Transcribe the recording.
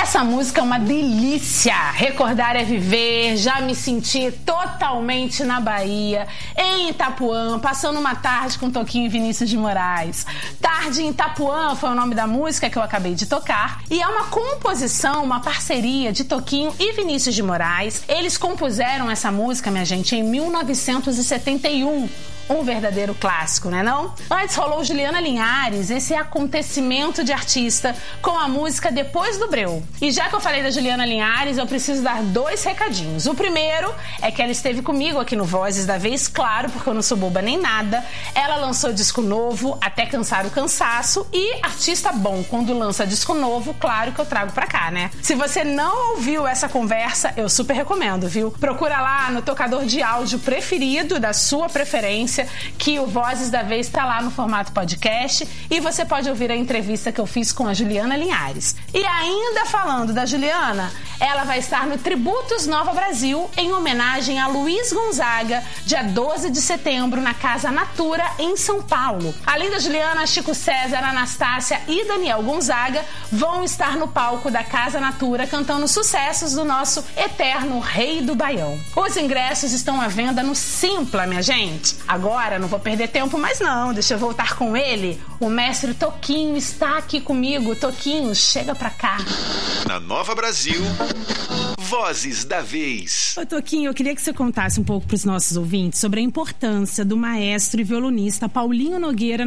Essa música é uma delícia. Recordar é viver. Já me senti totalmente na Bahia, em Itapuã, passando uma tarde com Toquinho e Vinícius de Moraes. Tarde em Itapuã foi o nome da música que eu acabei de tocar e é uma composição, uma parceria de Toquinho e Vinícius de Moraes. Eles compuseram essa música, minha gente, em 1971. Um verdadeiro clássico, né não? Antes rolou Juliana Linhares, esse acontecimento de artista, com a música Depois do Breu. E já que eu falei da Juliana Linhares, eu preciso dar 2 recadinhos. O primeiro é que ela esteve comigo aqui no Vozes da Vez, claro, porque eu não sou boba nem nada. Ela lançou disco novo, Até Cansar o Cansaço, e artista bom, quando lança disco novo, claro que eu trago pra cá, né? Se você não ouviu essa conversa, eu super recomendo, viu? Procura lá no tocador de áudio preferido, da sua preferência, que o Vozes da Vez está lá no formato podcast e você pode ouvir a entrevista que eu fiz com a Juliana Linhares. E ainda falando da Juliana, ela vai estar no Tributos Nova Brasil em homenagem a Luiz Gonzaga, dia 12 de setembro, na Casa Natura, em São Paulo. Além da Juliana, Chico César, Anastácia e Daniel Gonzaga vão estar no palco da Casa Natura cantando sucessos do nosso eterno Rei do Baião. Os ingressos estão à venda no Simpla, minha gente. Agora, não vou perder tempo mais não, deixa eu voltar com ele. O mestre Toquinho está aqui comigo. Toquinho, chega pra cá. Na Nova Brasil, Vozes da Vez. Ô Toquinho, eu queria que você contasse um pouco pros nossos ouvintes sobre a importância do maestro e violonista Paulinho Nogueira